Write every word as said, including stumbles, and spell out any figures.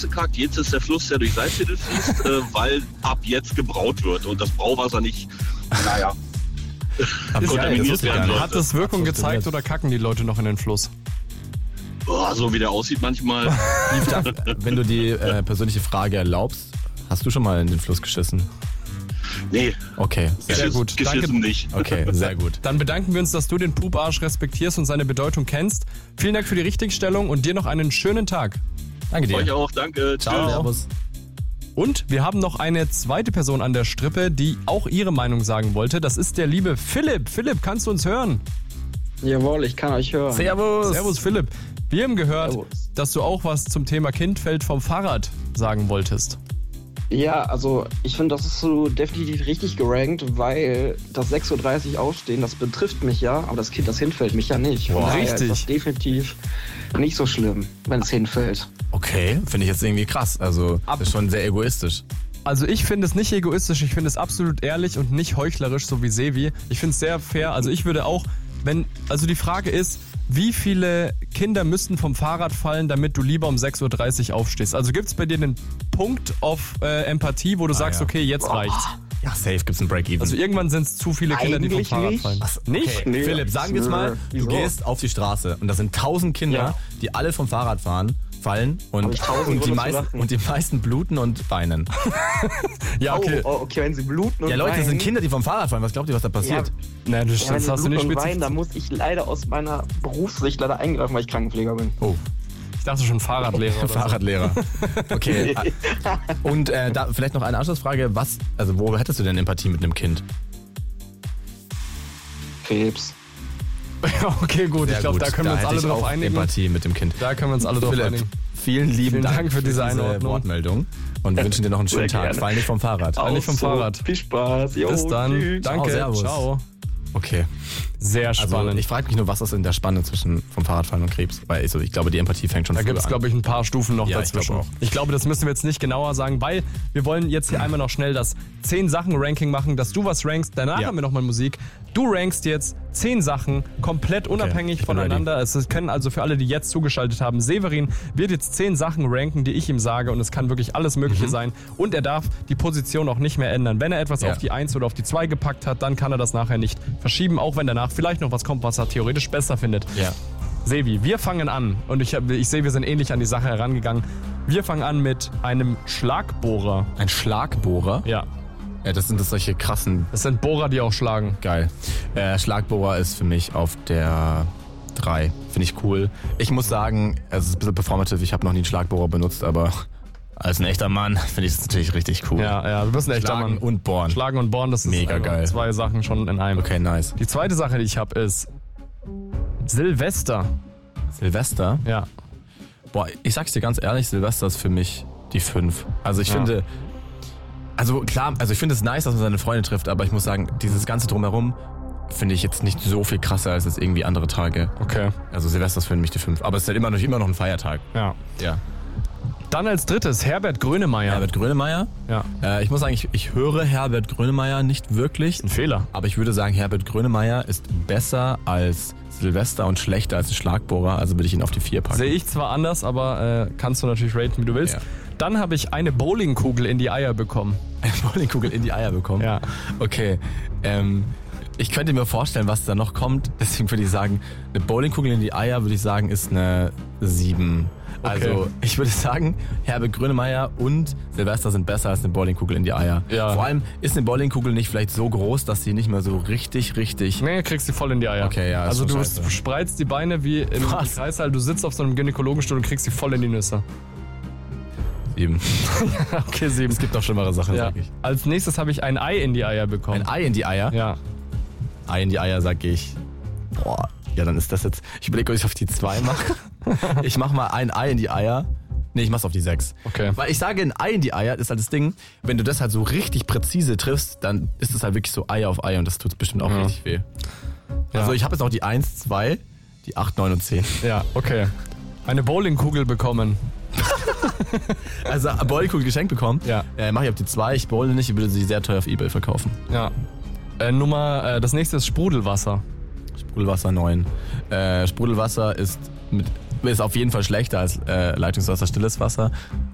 ausgekackt. Jetzt ist der Fluss, der durch Salzwedel fließt, äh, weil ab jetzt gebraut wird und das Brauwasser nicht, naja, kontaminiert werden sollte. Hat das Wirkung gezeigt oder kacken die Leute noch in den Fluss? Boah, so wie der aussieht manchmal. Wenn du die äh, persönliche Frage erlaubst, hast du schon mal in den Fluss geschissen? Nee. Okay, sehr, sehr gut. Geschissen Danke. nicht. Okay, sehr gut. Dann bedanken wir uns, dass du den Puparsch respektierst und seine Bedeutung kennst. Vielen Dank für die Richtigstellung und dir noch einen schönen Tag. Danke dir. Euch auch, danke. Ciao. Servus. Und wir haben noch eine zweite Person an der Strippe, die auch ihre Meinung sagen wollte. Das ist der liebe Philipp. Philipp, kannst du uns hören? Jawohl, ich kann euch hören. Servus. Servus, Philipp. Wir haben gehört, Servus. dass du auch was zum Thema Kind fällt vom Fahrrad sagen wolltest. Ja, also ich finde, das ist so definitiv richtig gerankt, weil das sechs Uhr dreißig aufstehen, das betrifft mich ja, aber das Kind, das hinfällt mich ja nicht. Von Boah, daher richtig. ist das definitiv nicht so schlimm, wenn es hinfällt. Okay, finde ich jetzt irgendwie krass. Also, Ab- das ist schon sehr egoistisch. Also ich finde es nicht egoistisch, ich finde es absolut ehrlich und nicht heuchlerisch, so wie Sevi. Ich finde es sehr fair. Also ich würde auch, wenn, also die Frage ist, wie viele Kinder müssten vom Fahrrad fallen, damit du lieber um sechs Uhr dreißig aufstehst? Also gibt es bei dir einen Punkt auf äh, Empathie, wo du sagst, ja. okay, jetzt reicht's? Ja, safe gibt's ein Break-Even. Also irgendwann sind es zu viele Kinder, die vom Eigentlich Fahrrad nicht. fallen. Was? Nicht? Okay. Nee. Philipp, sagen wir es mal, du Wieso? gehst auf die Straße und da sind tausend Kinder, Ja. die alle vom Fahrrad fahren, fallen Hab und, ich tausend und, die Gründe zu meisten, lachen. und die meisten bluten und weinen. Ja, okay. Oh, oh, okay, wenn sie bluten und Ja, Leute, das weinen. sind Kinder, die vom Fahrrad fallen. Was glaubt ihr, was da passiert? Nein, das, Ja, wenn das sie hast du nicht bluten und spezifisch. weinen, dann muss ich leider aus meiner Berufssicht leider eingreifen, weil ich Krankenpfleger bin. Oh, Ich dachte schon Fahrradlehrer oder so. Fahrradlehrer. Okay. Und äh, da vielleicht noch eine Anschlussfrage. Was, also wo hättest du denn Empathie mit einem Kind? Krebs. Okay, gut. Sehr ich glaube, gut. da können wir uns hätte alle ich drauf auch einigen. Empathie mit dem Kind. Da können wir uns alle drauf Philipp, einigen. vielen lieben Vielen Dank, Dank für diese Einordnung. Wortmeldung und wünschen dir noch einen schönen Sehr Tag. gerne. Fall nicht vom Fahrrad. Auch nicht vom so. Fahrrad. Viel Spaß. Jo, Bis dann. tschüss. Danke. Servus. Ciao. Okay. Sehr spannend. Also ich frage mich nur, was ist in der Spanne zwischen vom Fahrradfahren und Krebs? Weil ich, so, ich glaube, die Empathie fängt schon Da früher gibt es, an. glaube ich, ein paar Stufen noch Ja, ich dazwischen. glaube auch. Ich glaube, das müssen wir jetzt nicht genauer sagen, weil wir wollen jetzt hier einmal noch schnell das zehn Sachen Ranking machen, dass du was rankst. Danach Ja. haben wir nochmal Musik. Du rankst jetzt zehn Sachen komplett unabhängig ich bin voneinander. Es können also für alle, die jetzt zugeschaltet haben, Severin wird jetzt zehn Sachen ranken, die ich ihm sage, und es kann wirklich alles Mögliche sein. Und er darf die Position auch nicht mehr ändern. Wenn er etwas Ja. auf die eins oder auf die zwei gepackt hat, dann kann er das nachher nicht verschieben, auch wenn danach vielleicht noch was kommt, was er theoretisch besser findet. Ja. Sevi, wir fangen an. Und ich, hab- ich sehe, wir sind ähnlich an die Sache herangegangen. Wir fangen an mit einem Schlagbohrer. Ein Schlagbohrer? Ja, Ja, das sind das solche krassen. das sind Bohrer, die auch schlagen. Geil. Äh, Schlagbohrer ist für mich auf der drei. Finde ich cool. Ich muss sagen, es ist ein bisschen performative. Ich habe noch nie einen Schlagbohrer benutzt, aber als ein echter Mann finde ich es natürlich richtig cool. Ja, ja, du bist ein echter Schlagen Mann. und bohren. Schlagen und Bohren, das ist Mega einfach geil. zwei Sachen schon in einem. Okay, nice. Die zweite Sache, die ich habe, ist Silvester. Silvester? Ja. Boah, ich sag's dir ganz ehrlich, Silvester ist für mich die fünf. Also ich Ja. finde, also klar, also ich finde es nice, dass man seine Freunde trifft, aber ich muss sagen, dieses ganze Drumherum finde ich jetzt nicht so viel krasser als es irgendwie andere Tage. Okay. Also Silvester ist für mich die fünf. Aber es ist halt immer noch, immer noch ein Feiertag. Ja. Ja. Dann als drittes Herbert Grönemeyer. Herbert Grönemeyer. Ja. Äh, ich muss sagen, ich, ich höre Herbert Grönemeyer nicht wirklich. Ein Fehler. Aber ich würde sagen, Herbert Grönemeyer ist besser als Silvester und schlechter als ein Schlagbohrer. Also würde ich ihn auf die vier packen. Sehe ich zwar anders, aber äh, kannst du natürlich raten, wie du willst. Ja. Dann habe ich eine Bowlingkugel in die Eier bekommen. Eine Bowlingkugel in die Eier bekommen? Ja. Okay. Ähm, ich könnte mir vorstellen, was da noch kommt. Deswegen würde ich sagen, eine Bowlingkugel in die Eier, würde ich sagen, ist eine sieben. Also Okay. ich würde sagen, Herbert Grönemeyer und Silvester sind besser als eine Bowlingkugel in die Eier. Ja. Vor allem ist eine Bowlingkugel nicht vielleicht so groß, dass sie nicht mehr so richtig, richtig... Nee, kriegst du voll in die Eier. Okay, ja, ist Also schon du scheiße. spreizt die Beine wie im Was? Kreissaal, du sitzt auf so einem Gynäkologenstuhl und kriegst sie voll in die Nüsse. Sieben. Okay, sieben. Es gibt noch schlimmere Sachen, Ja. sag ich. Als nächstes habe ich ein Ei in die Eier bekommen. Ein Ei in die Eier? Ja. Ei in die Eier, sag ich. Boah, ja, dann ist das jetzt... Ich überlege, ob ich auf die zwei mache. Ich mach mal ein Ei in die Eier. Nee, ich mach's auf die sechs. Okay. Weil ich sage, ein Ei in die Eier ist halt das Ding, wenn du das halt so richtig präzise triffst, dann ist es halt wirklich so Ei auf Ei und das tut bestimmt auch Ja. richtig weh. Ja. Also ich habe jetzt auch die eins, zwei, die acht, neun und zehn. Ja, okay. Eine Bowlingkugel bekommen. Also Bowlingkugel geschenkt bekommen. Ja. Äh, mach ich auf die zwei, ich bowle nicht, ich würde sie sehr teuer auf Ebay verkaufen. Ja. Äh, Nummer, äh, das nächste ist Sprudelwasser. Sprudelwasser neun. Äh, Sprudelwasser ist mit ist auf jeden Fall schlechter als äh, Leitungswasser, stilles Wasser.